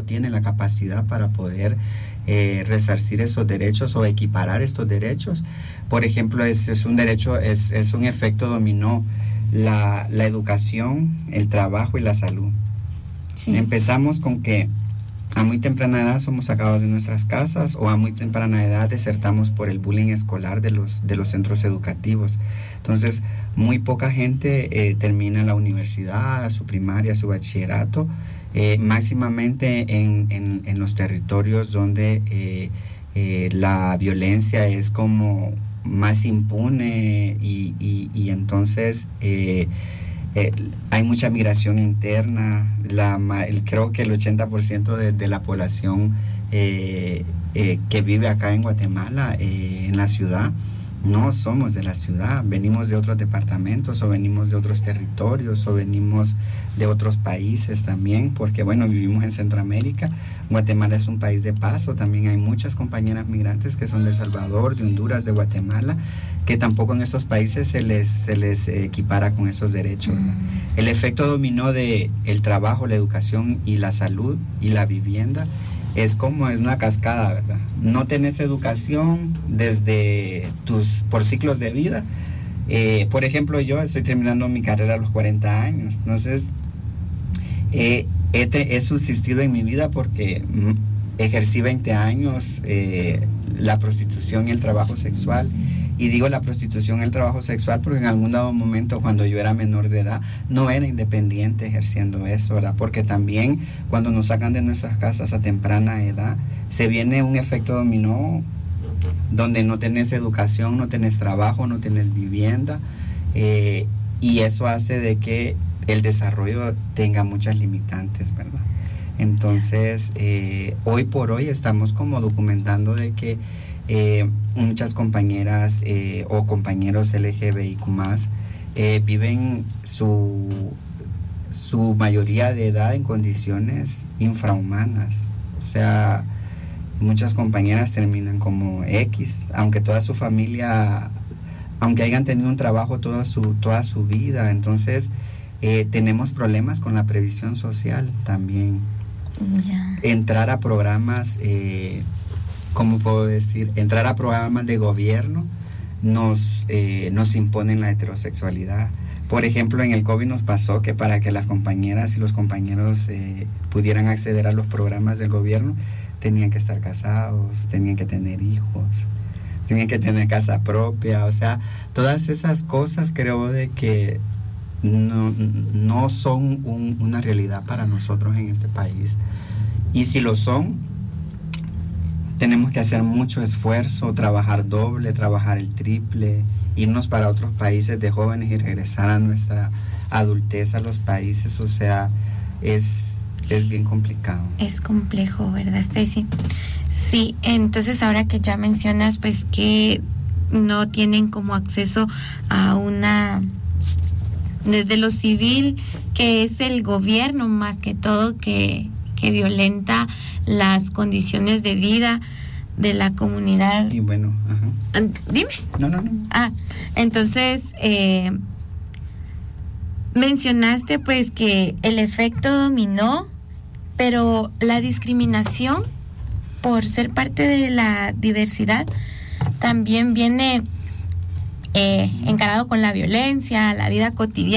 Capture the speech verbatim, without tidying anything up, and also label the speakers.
Speaker 1: tiene la capacidad para poder eh, resarcir esos derechos o equiparar estos derechos. Por ejemplo, es, es un derecho, es, es un efecto dominó, la, la educación, el trabajo y la salud. Sí. Empezamos con que a muy temprana edad somos sacados de nuestras casas, o a muy temprana edad desertamos por el bullying escolar de los, de los centros educativos. Entonces, muy poca gente eh, termina la universidad, su primaria, su bachillerato, eh, máximamente en, en, en los territorios donde eh, eh, la violencia es como más impune y, y, y entonces eh, eh, hay mucha migración interna. La, el, creo que el ochenta por ciento de, de la población eh, eh, que vive acá en Guatemala, eh, en la ciudad, no somos de la ciudad, venimos de otros departamentos o venimos de otros territorios o venimos de otros países también, porque bueno, vivimos en Centroamérica. Guatemala es un país de paso, también hay muchas compañeras migrantes que son de El Salvador, de Honduras, de Guatemala, que tampoco en estos países se les, se les equipara con esos derechos, ¿no? El efecto dominó de el trabajo, la educación y la salud y la vivienda es como es una cascada, ¿verdad? No tenés educación desde tus, por ciclos de vida. Eh, por ejemplo, yo estoy terminando mi carrera a los cuarenta años, entonces eh, he, te, he subsistido en mi vida porque mm, ejercí veinte años eh, la prostitución y el trabajo sexual. Y digo la prostitución y el trabajo sexual porque en algún dado momento, cuando yo era menor de edad, no era independiente ejerciendo eso, ¿verdad? Porque también cuando nos sacan de nuestras casas a temprana edad, se viene un efecto dominó donde no tenés educación, no tenés trabajo, no tenés vivienda, eh, y eso hace de que el desarrollo tenga muchas limitantes, ¿verdad? Entonces, eh, hoy por hoy estamos como documentando de que Eh, muchas compañeras eh, o compañeros L G B T Q más, eh, viven su, su mayoría de edad en condiciones infrahumanas. O sea, muchas compañeras terminan como X, aunque toda su familia, aunque hayan tenido un trabajo toda su, toda su vida. Entonces, eh, tenemos problemas con la previsión social también. Yeah. Entrar a programas... Eh, ¿Cómo puedo decir? Entrar a programas de gobierno nos, eh, nos imponen la heterosexualidad. Por ejemplo, en el COVID nos pasó que para que las compañeras y los compañeros eh, pudieran acceder a los programas del gobierno, tenían que estar casados, tenían que tener hijos, tenían que tener casa propia. O sea, todas esas cosas creo de que no, no son un, una realidad para nosotros en este país. Y si lo son, tenemos que hacer mucho esfuerzo, trabajar doble, trabajar el triple, irnos para otros países de jóvenes y regresar a nuestra adultez a los países. O sea, es, es bien complicado.
Speaker 2: Es complejo, ¿verdad, Stacy? Sí, entonces ahora que ya mencionas, pues que no tienen como acceso a una, desde lo civil, que es el gobierno más que todo que... que violenta las condiciones de vida de la comunidad.
Speaker 1: Y bueno, ajá.
Speaker 2: Dime.
Speaker 1: No, no, no.
Speaker 2: Ah, entonces, eh, mencionaste pues que el efecto dominó, pero la discriminación por ser parte de la diversidad también viene eh, encarado con la violencia, la vida cotidiana.